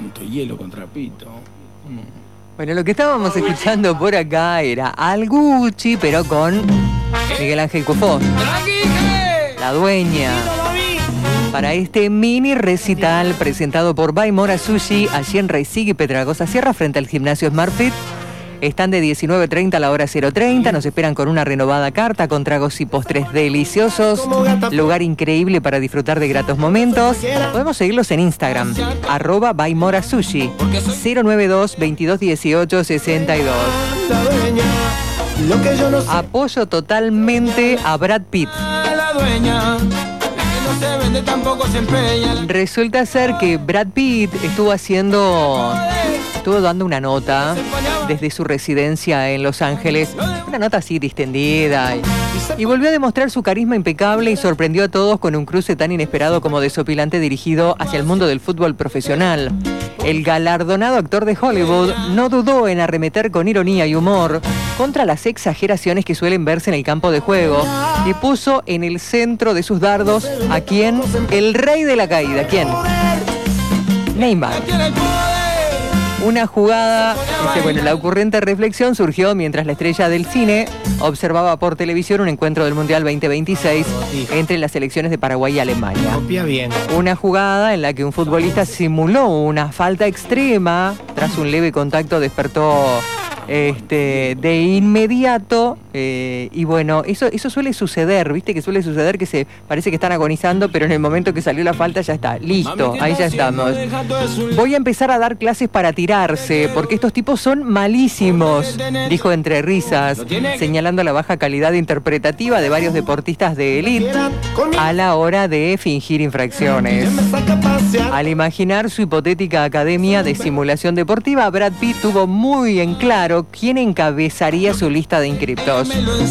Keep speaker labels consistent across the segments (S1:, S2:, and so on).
S1: Tanto hielo con trapito.
S2: Bueno, lo que estábamos escuchando por acá era al Gucci, pero con Miguel Ángel Cufós, la dueña, para este mini recital presentado por Baimora Sushi allí en Reisig y Pedragosa Sierra frente al gimnasio SmartFit. Están de 19:30 a la hora 0:30, nos esperan con una renovada carta con tragos y postres deliciosos, lugar increíble para disfrutar de gratos momentos. Podemos seguirlos en Instagram, @baimorasushi, 092-2218-62. Apoyo totalmente a Brad Pitt. Resulta ser que Brad Pitt estuvo dando una nota desde su residencia en Los Ángeles, una nota así distendida, y volvió a demostrar su carisma impecable y sorprendió a todos con un cruce tan inesperado como desopilante dirigido hacia el mundo del fútbol profesional. El galardonado actor de Hollywood no dudó en arremeter con ironía y humor contra las exageraciones que suelen verse en el campo de juego y puso en el centro de sus dardos a quien, el rey de la caída, ¿quién? Neymar. Una jugada, la ocurrente reflexión surgió mientras la estrella del cine observaba por televisión un encuentro del Mundial 2026 entre las selecciones de Paraguay y Alemania. Una jugada en la que un futbolista simuló una falta extrema tras un leve contacto despertó de inmediato, y bueno, eso suele suceder, viste que suele suceder que se parece que están agonizando, pero en el momento que salió la falta ya está, listo, ahí ya estamos. Voy a empezar a dar clases para tirarse, porque estos tipos son malísimos, dijo entre risas, señalando la baja calidad interpretativa de varios deportistas de élite a la hora de fingir infracciones. Al imaginar su hipotética academia de simulación deportiva, Brad Pitt tuvo muy en claro quién encabezaría su lista de inscriptos.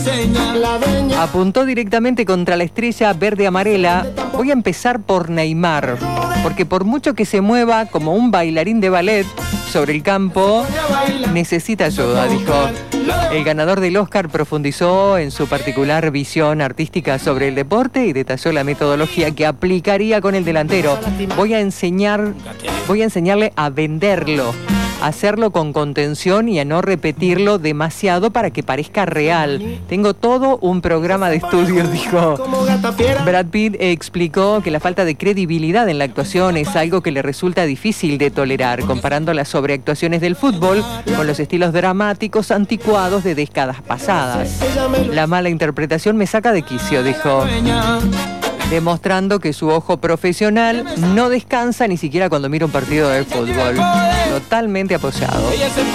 S2: Apuntó directamente contra la estrella verde-amarela. Voy a empezar por Neymar, porque por mucho que se mueva como un bailarín de ballet sobre el campo, necesita ayuda, dijo. El ganador del Oscar profundizó en su particular visión artística sobre el deporte y detalló la metodología que aplicaría con el delantero. Voy a enseñarle a venderlo, a hacerlo con contención y a no repetirlo demasiado para que parezca real. Tengo todo un programa de estudios, dijo. Brad Pitt explicó que la falta de credibilidad en la actuación es algo que le resulta difícil de tolerar, comparando las sobreactuaciones del fútbol con los estilos dramáticos anticuados de décadas pasadas. La mala interpretación me saca de quicio, dijo, demostrando que su ojo profesional no descansa ni siquiera cuando mira un partido de fútbol. Totalmente apoyado.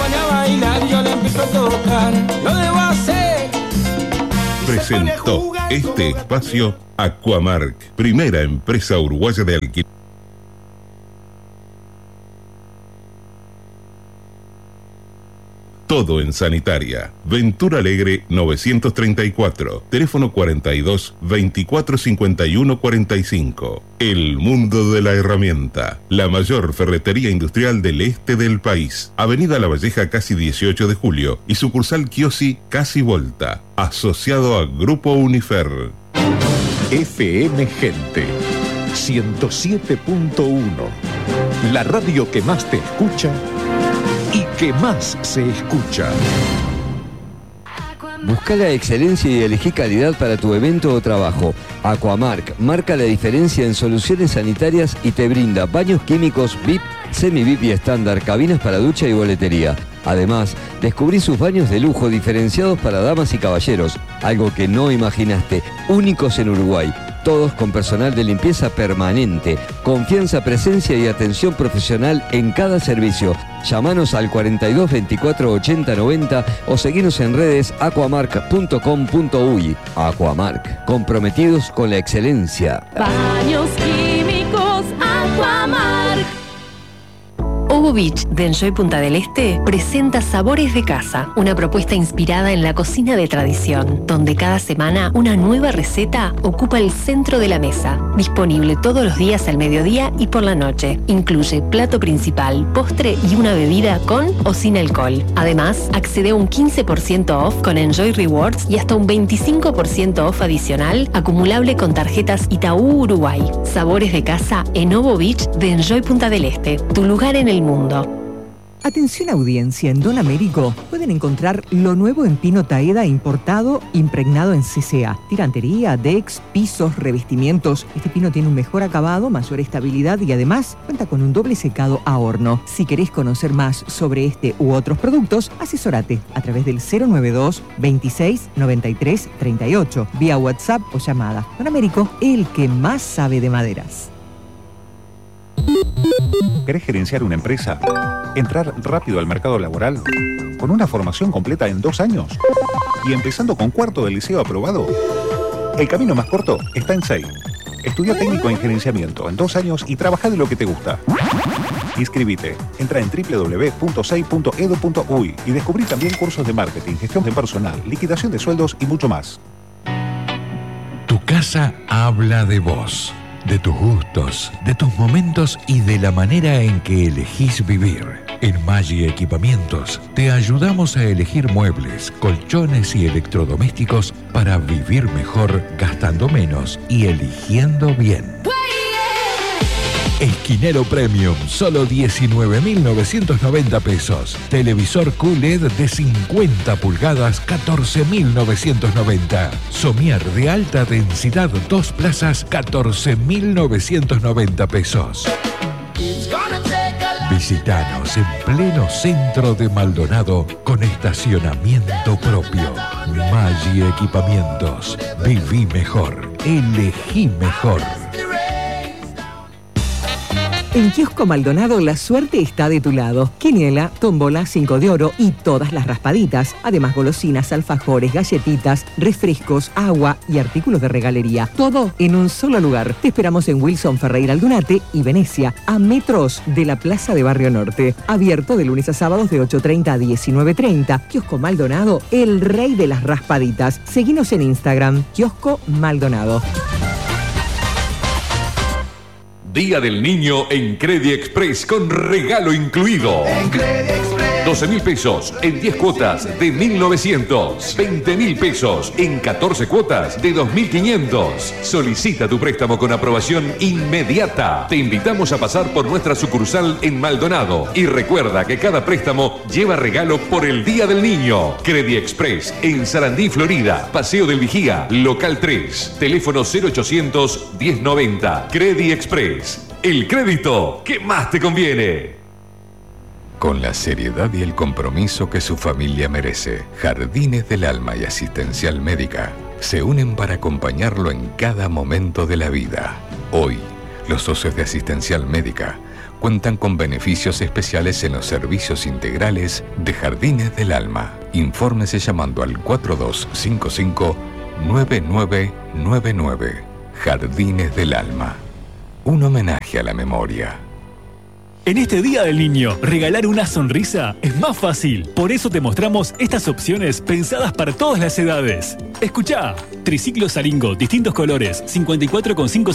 S3: Presentó este espacio Aquamark, primera empresa uruguaya de alquiler. Todo en sanitaria. Ventura Alegre 934. Teléfono 42 24 51 45. El mundo de la herramienta. La mayor ferretería industrial del este del país. Avenida La Valleja casi 18 de julio. Y sucursal Kiosi casi Volta. Asociado a Grupo Unifer.
S4: FM Gente 107.1. La radio que más te escucha y que más se escucha.
S5: Busca la excelencia y elegí calidad para tu evento o trabajo. Aquamark marca la diferencia en soluciones sanitarias y te brinda baños químicos VIP, semi-VIP y estándar, cabinas para ducha y boletería. Además, descubrí sus baños de lujo diferenciados para damas y caballeros, algo que no imaginaste, únicos en Uruguay. Todos con personal de limpieza permanente, confianza, presencia y atención profesional en cada servicio. Llámanos al 42 24 80 90 o seguinos en redes aquamark.com.uy. Aquamark, comprometidos con la excelencia.
S6: Baños químicos Aquamark. Ovo Beach de Enjoy Punta del Este presenta Sabores de Casa, una propuesta inspirada en la cocina de tradición, donde cada semana una nueva receta ocupa el centro de la mesa. Disponible todos los días al mediodía y por la noche. Incluye plato principal, postre y una bebida con o sin alcohol. Además, accede a un 15% off con Enjoy Rewards y hasta un 25% off adicional acumulable con tarjetas Itaú Uruguay. Sabores de Casa en Ovo Beach de Enjoy Punta del Este, tu lugar en el mundo. mundo.
S2: Atención audiencia, en Don Américo pueden encontrar lo nuevo en pino Taeda importado, impregnado en CCA. Tirantería, decks, pisos, revestimientos. Este pino tiene un mejor acabado, mayor estabilidad y además cuenta con un doble secado a horno. Si querés conocer más sobre este u otros productos, asesorate a través del 092 26 93 38, vía WhatsApp o llamada. Don Américo, el que más sabe de maderas.
S1: ¿Querés gerenciar una empresa? ¿Entrar rápido al mercado laboral? ¿Con una formación completa en 2 años? ¿Y empezando con cuarto del liceo aprobado? El camino más corto está en SEI. Estudia técnico en gerenciamiento en 2 años y trabaja de lo que te gusta. Inscribite. Entra en www.sei.edu.uy y descubrí también cursos de marketing, gestión de personal, liquidación de sueldos y mucho más.
S4: Tu casa habla de vos, de tus gustos, de tus momentos y de la manera en que elegís vivir. En Maggi Equipamientos te ayudamos a elegir muebles, colchones y electrodomésticos para vivir mejor, gastando menos y eligiendo bien. Esquinero Premium, solo 19.990 pesos. Televisor QLED de 50 pulgadas, 14.990. Somier de alta densidad, 2 plazas, 14.990 pesos. Visítanos en pleno centro de Maldonado con estacionamiento propio. Maggi Equipamientos. Viví mejor. Elegí mejor.
S2: En Kiosco Maldonado la suerte está de tu lado. Quiniela, tómbola, 5 de oro y todas las raspaditas. Además golosinas, alfajores, galletitas, refrescos, agua y artículos de regalería. Todo en un solo lugar. Te esperamos en Wilson Ferreira Aldunate y Venecia, a metros de la Plaza de Barrio Norte. Abierto de lunes a sábados de 8:30 a 19:30. Kiosco Maldonado, el rey de las raspaditas. Seguinos en Instagram, Kiosco Maldonado.
S4: Día del Niño en Credit Express con regalo incluido. En Credit Express. 12.000 pesos en 10 cuotas de 1.900. 20.000 pesos en 14 cuotas de 2.500. Solicita tu préstamo con aprobación inmediata. Te invitamos a pasar por nuestra sucursal en Maldonado. Y recuerda que cada préstamo lleva regalo por el Día del Niño. Credit Express en Sarandí, Florida. Paseo del Vigía, local 3. Teléfono 0800 1090. Credit Express. El crédito que más te conviene.
S7: Con la seriedad y el compromiso que su familia merece, Jardines del Alma y Asistencial Médica se unen para acompañarlo en cada momento de la vida. Hoy, los socios de Asistencial Médica cuentan con beneficios especiales en los servicios integrales de Jardines del Alma. Infórmese llamando al 4255-9999. Jardines del Alma. Un homenaje a la memoria.
S8: En este Día del Niño, regalar una sonrisa es más fácil. Por eso te mostramos estas opciones pensadas para todas las edades. Escuchá, triciclo Saringo, distintos colores, 54,5